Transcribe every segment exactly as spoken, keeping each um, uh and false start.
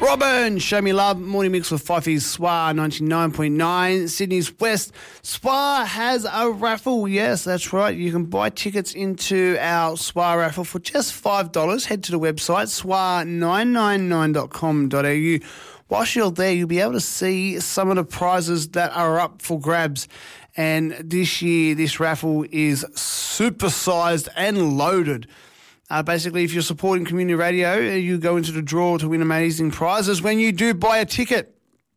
Robin, Show Me Love, Morning Mix with Fifey's S W A ninety-nine point nine. Sydney's West. S W A has a raffle. Yes, that's right. You can buy tickets into our S W A raffle for just five dollars. Head to the website, S W A nine nine nine dot com dot a u. Whilst you're there, you'll be able to see some of the prizes that are up for grabs. And this year, this raffle is supersized and loaded. Uh, basically, if you're supporting community radio, you go into the draw to win amazing prizes when you do buy a ticket.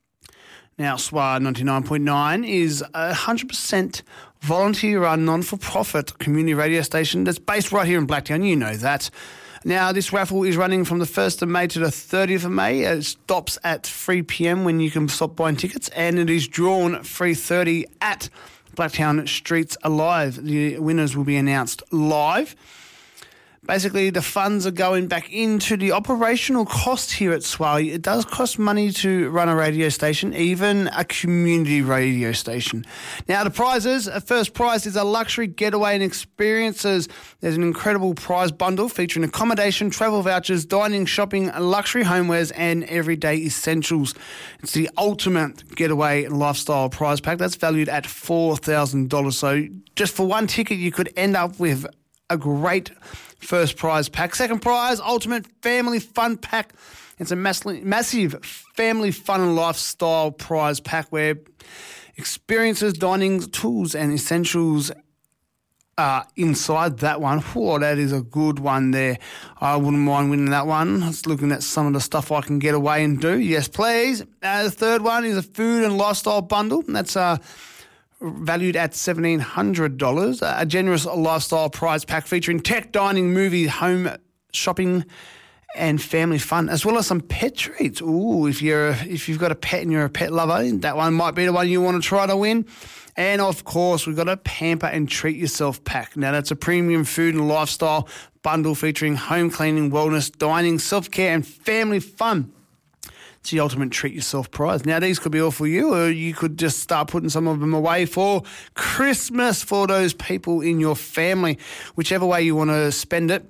Now, S W A ninety-nine point nine is a one hundred percent volunteer-run, non-for-profit community radio station that's based right here in Blacktown. You know that. Now, this raffle is running from the first of May to the thirtieth of May. It stops at three p.m. when you can stop buying tickets, and it is drawn three thirty at Blacktown Streets Alive. The winners will be announced live. Basically, the funds are going back into the operational cost here at S W A. It does cost money to run a radio station, even a community radio station. Now, the prizes, a first prize is a luxury getaway and experiences. There's an incredible prize bundle featuring accommodation, travel vouchers, dining, shopping, luxury homewares, and everyday essentials. It's the ultimate getaway and lifestyle prize pack. That's valued at four thousand dollars. So just for one ticket, you could end up with a great first prize pack. Second prize, ultimate family fun pack. It's a massive, massive family fun and lifestyle prize pack where experiences, dining, tools and essentials are inside that one. Whoa, that is a good one there. I wouldn't mind winning that one. I was looking at some of the stuff I can get away and do. Yes, please. Uh, the third one is a food and lifestyle bundle. That's a uh, valued at seventeen hundred dollars, a generous lifestyle prize pack featuring tech, dining, movie, home shopping and family fun, as well as some pet treats. Ooh, if you're if you've got a pet and you're a pet lover, that one might be the one you want to try to win. And of course, we've got a pamper and treat yourself pack. Now, that's a premium food and lifestyle bundle featuring home cleaning, wellness, dining, self-care and family fun. It's the ultimate treat yourself prize. Now, these could be all for you, or you could just start putting some of them away for Christmas for those people in your family. Whichever way you want to spend it,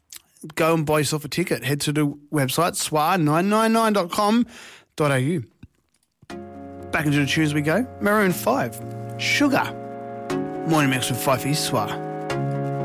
go and buy yourself a ticket. Head to the website, S W A nine nine nine dot com dot a u. Back into the tunes we go. Maroon five, Sugar. Morning Mix with Fifey, S W A.